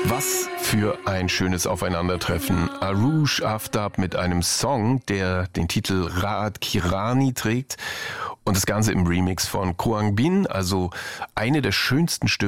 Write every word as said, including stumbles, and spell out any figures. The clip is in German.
Was für ein schönes Aufeinandertreffen. Arooj Aftab mit einem Song, der den Titel Raat Kirani trägt und das Ganze im Remix von Khruangbin, also eine der schönsten Stimmen